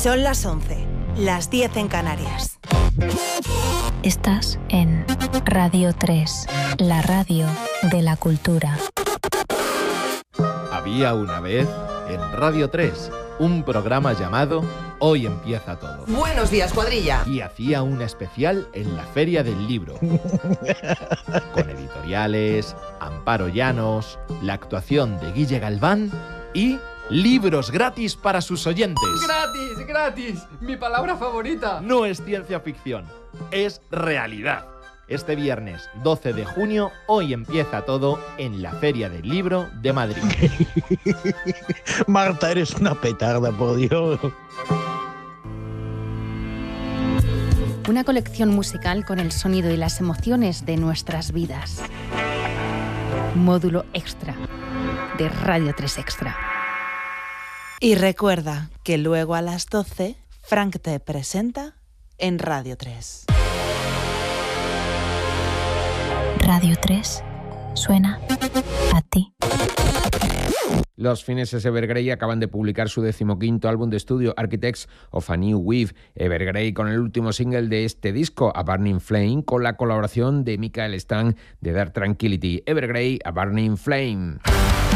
Son las 11, las 10 en Canarias. Estás en Radio 3, la radio de la cultura. Había una vez, en Radio 3, un programa llamado Hoy Empieza Todo. Buenos días, cuadrilla. Y hacía una especial en la Feria del Libro. Con editoriales, Amparo Llanos, la actuación de Guille Galván y libros gratis para sus oyentes. ¡Gratis, gratis! ¡Mi palabra favorita! No es ciencia ficción, es realidad. Este viernes 12 de junio, Hoy Empieza Todo en la Feria del Libro de Madrid. Marta, eres una petarda, por Dios. Una colección musical con el sonido y las emociones de nuestras vidas. Módulo extra de Radio 3 Extra. Y recuerda que luego a las 12, Frank te presenta en Radio 3. Radio 3 suena a ti. Los fineses Evergrey acaban de publicar su 15º álbum de estudio, Architects of a New Wave. Evergrey con el último single de este disco, A Burning Flame, con la colaboración de Michael Stang de Dark Tranquillity. Evergrey, A Burning Flame.